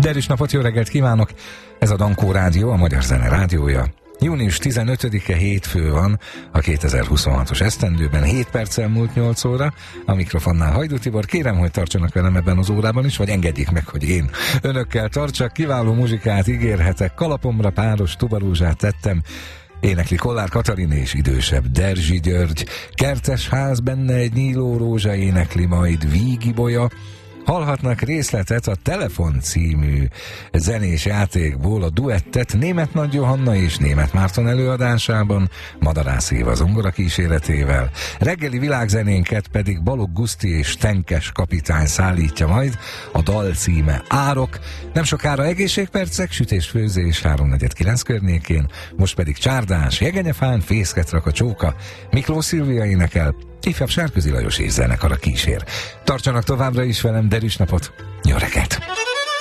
Derűs napot, jó reggelt kívánok! Ez a Dankó Rádió, a Magyar Zene rádiója. Június 15-e hétfő van a 2026-os esztendőben, 7 perccel múlt 8 óra. A mikrofonnál Hajdú Tibor, kérem, hogy tartsanak velem ebben az órában is, vagy engedjék meg, hogy én önökkel tartsak. Kiváló muzsikát ígérhetek, kalapomra páros tubarúzsát tettem. Énekli Kollár Katalin és idősebb Derzsi György. Kertes ház, benne egy nyíló rózsa, énekli majd Vígi Bolya. Hallhatnak részletet a Telefon című zenés játékból, a duettet Németh Nagy Johanna és Németh Márton előadásában, Madarász Éva zongora kíséretével. Reggeli világzenénket pedig Balogh Guszti és Tenkes kapitány szállítja majd, a dal címe Árok. Nem sokára egészségpercek, sütés-főzés 3:49 környékén, most pedig csárdás, jegenyefán, fészket rak a csóka, Miklós Szilvia énekel, ifjabb Sárközi Lajos és zenekara kísér. Tartsanak továbbra is velem, derűs napot, jó reggelt!